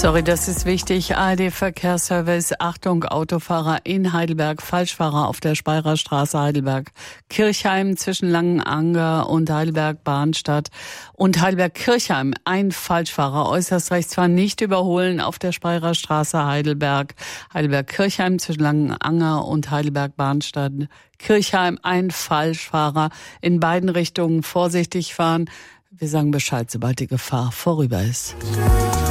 Sorry, das ist wichtig. ARD-Verkehrsservice. Achtung, Autofahrer in Heidelberg. Falschfahrer auf der Speyerer Straße Heidelberg-Kirchheim zwischen Langenanger und Heidelberg-Bahnstadt. Und Heidelberg-Kirchheim. Ein Falschfahrer äußerst rechts fahren, nicht überholen auf der Speyerer Straße Heidelberg. Heidelberg-Kirchheim zwischen Langenanger und Heidelberg-Bahnstadt. Kirchheim, ein Falschfahrer. In beiden Richtungen vorsichtig fahren. Wir sagen Bescheid, sobald die Gefahr vorüber ist.